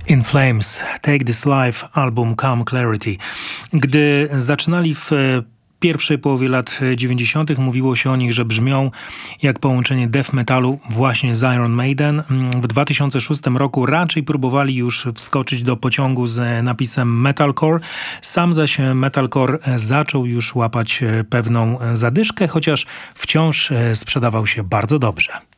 In Flames, Take This Life, album Come Clarity. Gdy zaczynali w pierwszej połowie lat 90. mówiło się o nich, że brzmią jak połączenie death metalu właśnie z Iron Maiden. W 2006 roku raczej próbowali już wskoczyć do pociągu z napisem metalcore. Sam zaś metalcore zaczął już łapać pewną zadyszkę, chociaż wciąż sprzedawał się bardzo dobrze.